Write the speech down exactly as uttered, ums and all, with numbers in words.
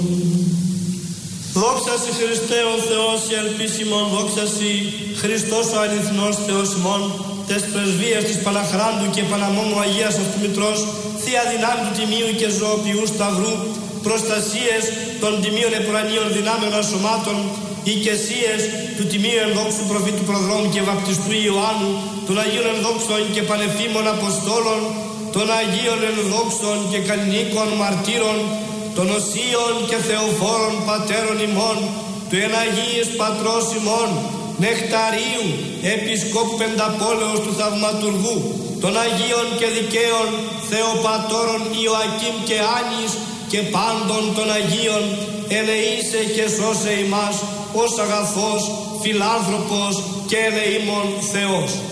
Δόξα σοι Χριστέ ο Θεός η ελπίσιμον, δόξα σοι Χριστός ο αληθινός Θεός ημών, τες πρεσβείες της Παναχράντου και Παναμόμου Αγίας Αυτομητρός, Θεία δυνάμει του Τιμίου και Ζωοποιού Σταυρού, προστασίες των Τιμίων Επουρανίων δυνάμεων ασωμάτων, οικεσίες του Τιμίου Ενδόξου Προφήτου Προδρόμου και Βαπτιστού Ιωάννου, των Αγίων Ενδόξων και Πανεφήμων Αποστόλων, των Αγίων Ενδόξων και Καλλινίκων Μαρτύρων, των Οσίων και Θεοφόρων Πατέρων ημών, του Εναγίης Πατρός ημών, Νεκταρίου, Επισκόπου Πενταπόλεως του Θαυματουργού, των Αγίων και Δικαίων Θεοπατώρων Ιωακήμ και Άνης και πάντων των Αγίων, ελεήσε και σώσε ημάς ως αγαθός, φιλάνθρωπος και ελεήμων Θεός.